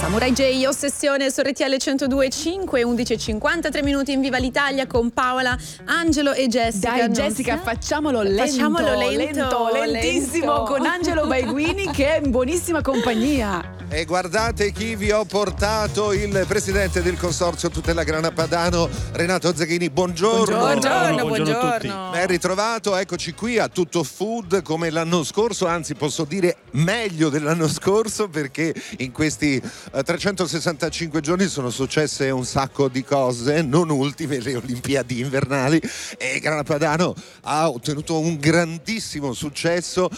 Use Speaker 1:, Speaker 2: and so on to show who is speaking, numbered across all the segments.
Speaker 1: Samurai J, Ossessione su RTL 102.5, 11:53 minuti in Viva l'Italia con Paola, Angelo e Jessica.
Speaker 2: Dai Jessica, facciamolo lentissimo con Angelo Baiguini che è in buonissima compagnia.
Speaker 3: E guardate chi vi ho portato, il presidente del consorzio Tutela Grana Padano, Renato Zaghini. Buongiorno.
Speaker 1: Buongiorno.
Speaker 3: Ben ritrovato, eccoci qui a Tutto Food come l'anno scorso, anzi posso dire meglio dell'anno scorso, perché in questi 365 giorni sono successe un sacco di cose, non ultime le Olimpiadi invernali, e Grana Padano ha ottenuto un grandissimo successo.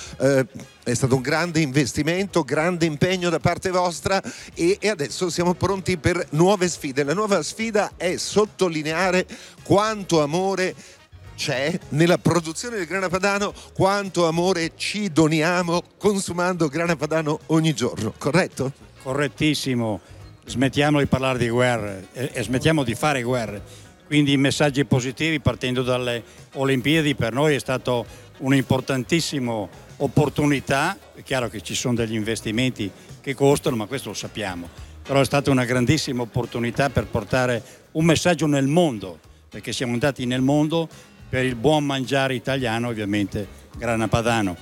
Speaker 3: È stato un grande investimento, grande impegno da parte vostra e adesso siamo pronti per nuove sfide. La nuova sfida è sottolineare quanto amore c'è nella produzione del grana padano, quanto amore ci doniamo consumando grana padano ogni giorno, corretto?
Speaker 4: Correttissimo, smettiamo di parlare di guerre e smettiamo di fare guerre. Quindi i messaggi positivi partendo dalle Olimpiadi per noi è stato un'importantissima opportunità. È chiaro che ci sono degli investimenti che costano, ma questo lo sappiamo, però è stata una grandissima opportunità per portare un messaggio nel mondo, perché siamo andati nel mondo per il buon mangiare italiano, ovviamente grana padano.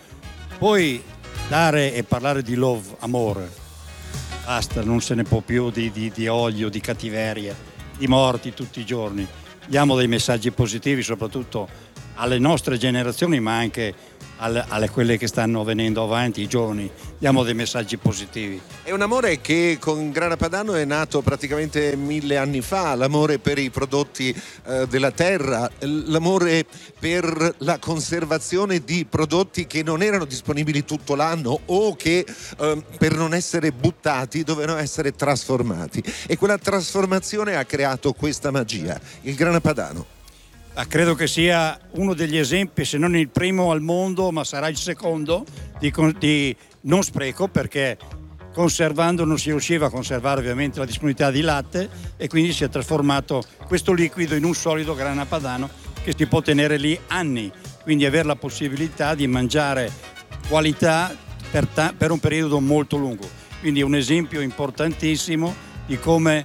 Speaker 4: Poi dare e parlare di love, amore, basta, non se ne può più di odio, di cattiveria, di morti tutti i giorni. Diamo dei messaggi positivi soprattutto alle nostre generazioni, ma anche alle quelle che stanno venendo avanti, i giovani. Diamo dei messaggi positivi.
Speaker 3: È un amore che con Grana Padano è nato praticamente 1000 anni fa, l'amore per i prodotti della terra, l'amore per la conservazione di prodotti che non erano disponibili tutto l'anno o che per non essere buttati dovevano essere trasformati, e quella trasformazione ha creato questa magia, il Grana Padano.
Speaker 4: Credo che sia uno degli esempi, se non il primo al mondo, ma sarà il secondo, di non spreco, perché conservando non si riusciva a conservare ovviamente la disponibilità di latte e quindi si è trasformato questo liquido in un solido grana padano che si può tenere lì anni, quindi avere la possibilità di mangiare qualità per un periodo molto lungo. Quindi è un esempio importantissimo di come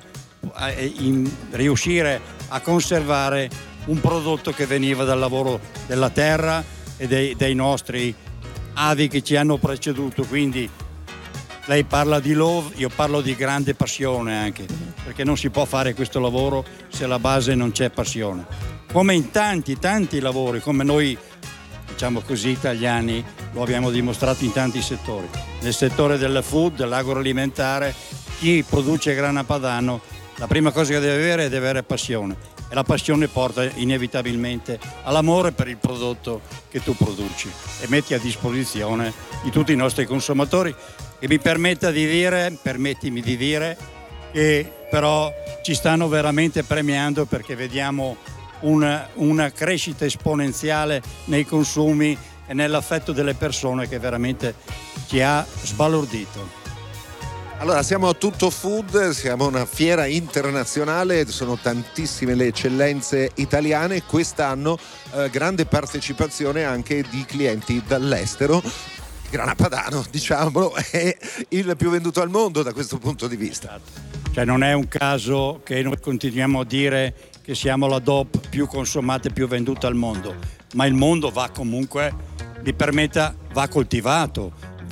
Speaker 4: riuscire a conservare un prodotto che veniva dal lavoro della terra e dei nostri avi che ci hanno preceduto. Quindi lei parla di love, io parlo di grande passione anche, perché non si può fare questo lavoro se alla base non c'è passione, come in tanti lavori, come noi diciamo così italiani lo abbiamo dimostrato in tanti settori. Nel settore del food, dell'agroalimentare, chi produce grana padano la prima cosa che deve avere passione, e la passione porta inevitabilmente all'amore per il prodotto che tu produci e metti a disposizione di tutti i nostri consumatori. E permettimi di dire che però ci stanno veramente premiando, perché vediamo una crescita esponenziale nei consumi e nell'affetto delle persone che veramente ci ha sbalordito.
Speaker 3: Allora, siamo a Tutto Food, siamo una fiera internazionale, sono tantissime le eccellenze italiane. Quest'anno grande partecipazione anche di clienti dall'estero. Grana Padano, diciamolo, è il più venduto al mondo da questo punto di vista.
Speaker 4: Cioè non è un caso che noi continuiamo a dire che siamo la DOP più consumata e più venduta al mondo, ma il mondo va comunque, mi permetta, va coltivato,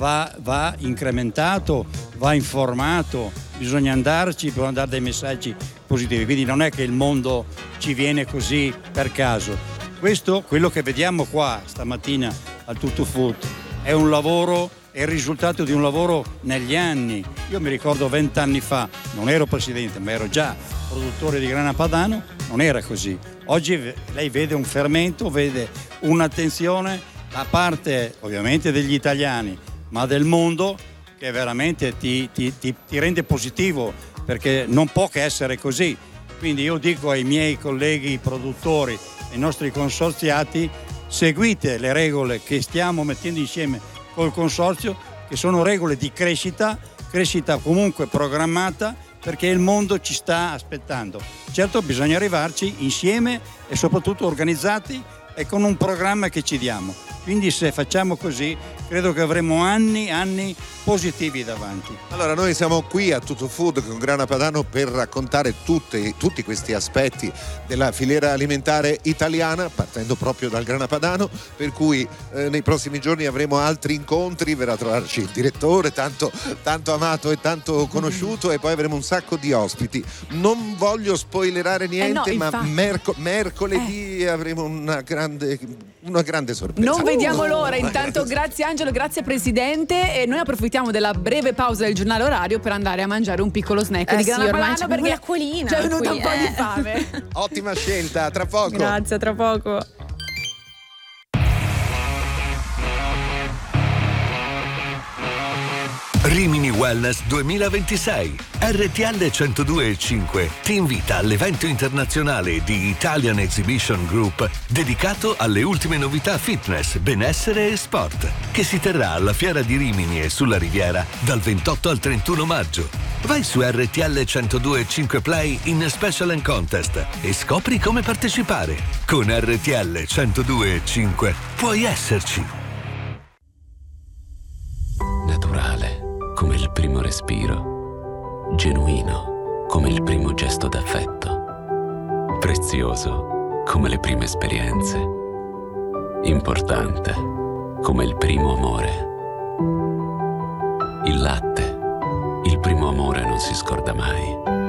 Speaker 4: va incrementato, va informato, bisogna dare dei messaggi positivi, quindi non è che il mondo ci viene così per caso. Quello che vediamo qua stamattina al Tutto Food è un lavoro, è il risultato di un lavoro negli anni. Io mi ricordo 20 anni fa, non ero presidente ma ero già produttore di grana padano, non era così. Oggi lei vede un fermento, vede un'attenzione da parte ovviamente degli italiani, ma del mondo, che veramente ti rende positivo, perché non può che essere così. Quindi io dico ai miei colleghi produttori, ai nostri consorziati, seguite le regole che stiamo mettendo insieme col consorzio, che sono regole di crescita comunque programmata, perché il mondo ci sta aspettando. Certo, bisogna arrivarci insieme e soprattutto organizzati e con un programma che ci diamo. Quindi se facciamo così, credo che avremo anni positivi davanti.
Speaker 3: Allora, noi siamo qui a Tutto Food con Grana Padano per raccontare tutti questi aspetti della filiera alimentare italiana, partendo proprio dal Grana Padano, per cui nei prossimi giorni avremo altri incontri, verrà a trovarci il direttore tanto amato e tanto conosciuto, e poi avremo un sacco di ospiti. Non voglio spoilerare niente, ma mercoledì avremo una grande sorpresa.
Speaker 2: Non vediamo l'ora. Intanto grazie Angelo, grazie Presidente, e noi approfittiamo della breve pausa del giornale orario per andare a mangiare un piccolo snack di Grana
Speaker 1: ormai
Speaker 2: Padano,
Speaker 1: c'è
Speaker 2: perché
Speaker 1: l'acquolina
Speaker 2: c'è venuta
Speaker 1: qui,
Speaker 2: un po' di fame.
Speaker 3: Ottima scelta, tra poco.
Speaker 1: Grazie, tra poco.
Speaker 5: Rimini Wellness 2026. RTL 102.5 ti invita all'evento internazionale di Italian Exhibition Group dedicato alle ultime novità fitness, benessere e sport, che si terrà alla Fiera di Rimini e sulla Riviera dal 28 al 31 maggio. Vai su RTL 102.5 Play in Special and Contest e scopri come partecipare. Con RTL 102.5 puoi esserci.
Speaker 6: Naturale come il primo respiro, genuino come il primo gesto d'affetto, prezioso come le prime esperienze, importante come il primo amore. Il latte, il primo amore non si scorda mai.